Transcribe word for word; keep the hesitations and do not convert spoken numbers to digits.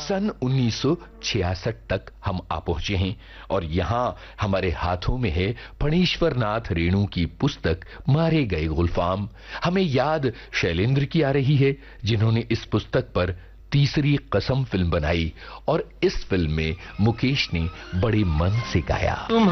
सन उन्नीस सौ छियासठ तक हम आ पहुंचे हैं और यहां हमारे हाथों में है फणीश्वर नाथ रेणु की पुस्तक मारे गए गुलफाम। हमें याद शैलेंद्र की आ रही है, जिन्होंने इस पुस्तक पर तीसरी कसम फिल्म बनाई और इस फिल्म में मुकेश ने बड़े मन से गाया।